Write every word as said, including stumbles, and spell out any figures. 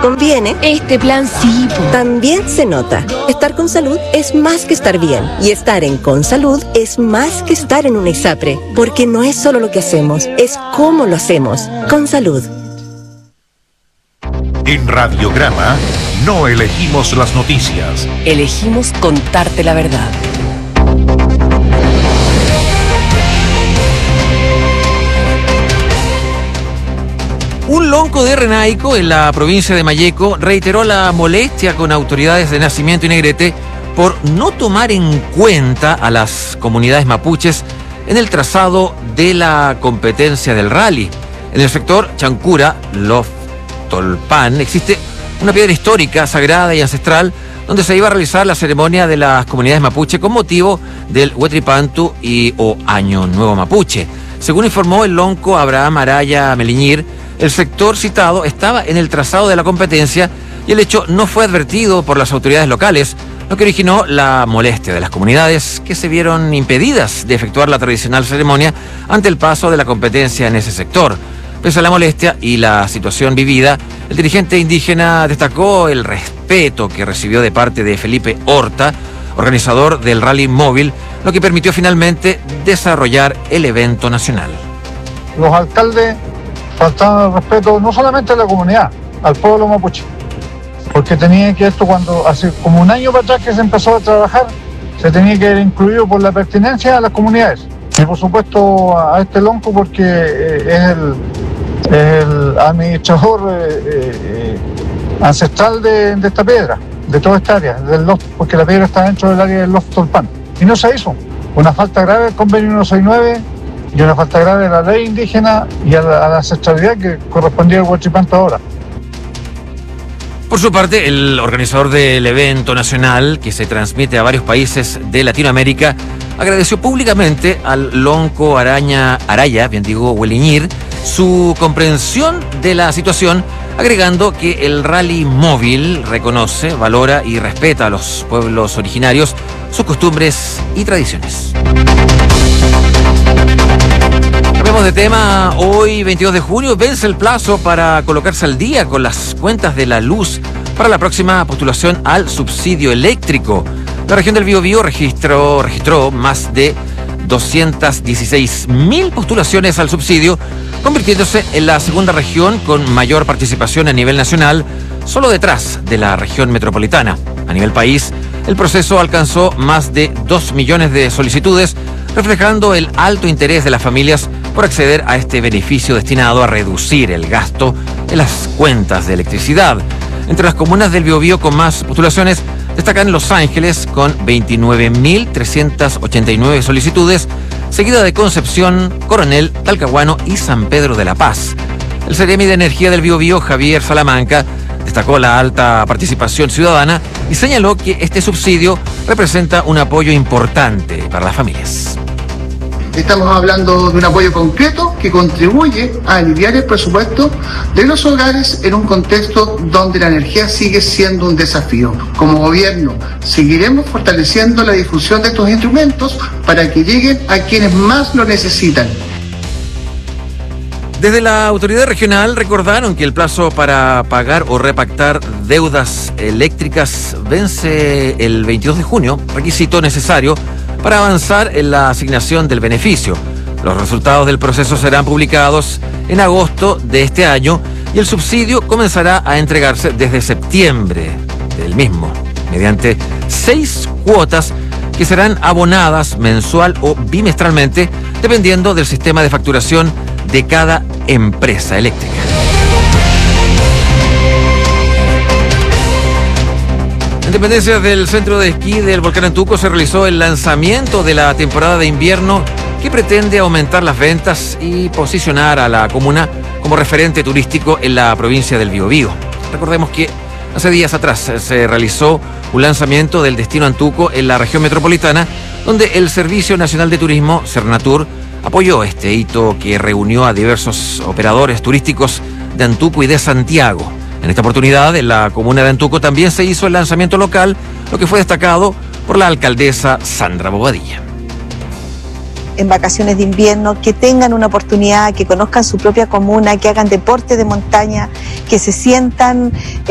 conviene, este plan sí, po. También se nota. Estar con salud es más que estar bien. Y estar en Consalud es más que estar en una ISAPRE. Porque no es solo lo que hacemos, es cómo lo hacemos. Consalud. En Radiograma no elegimos las noticias. Elegimos contarte la verdad. Un lonco de Renaico, en la provincia de Malleco, reiteró la molestia con autoridades de Nacimiento y Negrete por no tomar en cuenta a las comunidades mapuches en el trazado de la competencia del rally. En el sector Chancura, Loftolpan, existe una piedra histórica, sagrada y ancestral, donde se iba a realizar la ceremonia de las comunidades mapuche con motivo del Huetripantu y o Año Nuevo Mapuche. Según informó el lonco Abraham Araya Meliñir, el sector citado estaba en el trazado de la competencia y el hecho no fue advertido por las autoridades locales, lo que originó la molestia de las comunidades que se vieron impedidas de efectuar la tradicional ceremonia ante el paso de la competencia en ese sector. Pese a la molestia y la situación vivida, el dirigente indígena destacó el respeto que recibió de parte de Felipe Horta, organizador del rally móvil, lo que permitió finalmente desarrollar el evento nacional. Los alcaldes faltaban el respeto no solamente a la comunidad, al pueblo mapuche, porque tenía que esto cuando hace como un año para atrás que se empezó a trabajar, se tenía que haber incluido por la pertinencia a las comunidades. Y por supuesto a este lonco porque eh, es, el, es el administrador eh, eh, ancestral de, de esta piedra, de toda esta área, del loft, porque la piedra está dentro del área del Loftolpan. Y no se hizo. Una falta grave del convenio ciento sesenta y nueve y una falta grave de la ley indígena y a la, a la ancestralidad que correspondía al Huachipanto ahora. Por su parte, el organizador del evento nacional, que se transmite a varios países de Latinoamérica, agradeció públicamente al lonco Araña, Araya, bien digo, Hueliñir, su comprensión de la situación, agregando que el rally móvil reconoce, valora y respeta a los pueblos originarios, sus costumbres y tradiciones. Cambiamos de tema. Hoy, veintidós de junio, vence el plazo para colocarse al día con las cuentas de la luz para la próxima postulación al subsidio eléctrico. La región del Biobío registró, registró más de doscientas dieciséis mil postulaciones al subsidio, convirtiéndose en la segunda región con mayor participación a nivel nacional, solo detrás de la región metropolitana. A nivel país, el proceso alcanzó más de dos millones de solicitudes, reflejando el alto interés de las familias por acceder a este beneficio destinado a reducir el gasto en las cuentas de electricidad. Entre las comunas del Biobío con más postulaciones destacan Los Ángeles con veintinueve mil trescientas ochenta y nueve solicitudes, seguida de Concepción, Coronel, Talcahuano y San Pedro de la Paz. El Ceremi de Energía del Biobío, Javier Salamanca, destacó la alta participación ciudadana y señaló que este subsidio representa un apoyo importante para las familias. Estamos hablando de un apoyo concreto que contribuye a aliviar el presupuesto de los hogares en un contexto donde la energía sigue siendo un desafío. Como gobierno, seguiremos fortaleciendo la difusión de estos instrumentos para que lleguen a quienes más lo necesitan. Desde la autoridad regional recordaron que el plazo para pagar o repactar deudas eléctricas vence el veintidós de junio, requisito necesario para avanzar en la asignación del beneficio. Los resultados del proceso serán publicados en agosto de este año y el subsidio comenzará a entregarse desde septiembre del mismo, mediante seis cuotas que serán abonadas mensual o bimestralmente, dependiendo del sistema de facturación de cada empresa eléctrica. En dependencias del centro de esquí del volcán Antuco se realizó el lanzamiento de la temporada de invierno que pretende aumentar las ventas y posicionar a la comuna como referente turístico en la provincia del Biobío. Recordemos que hace días atrás se realizó un lanzamiento del destino Antuco en la región metropolitana, donde el Servicio Nacional de Turismo, Cernatur, apoyó este hito que reunió a diversos operadores turísticos de Antuco y de Santiago. En esta oportunidad, en la comuna de Antuco también se hizo el lanzamiento local, lo que fue destacado por la alcaldesa Sandra Bobadilla. En vacaciones de invierno, que tengan una oportunidad, que conozcan su propia comuna, que hagan deporte de montaña, que se sientan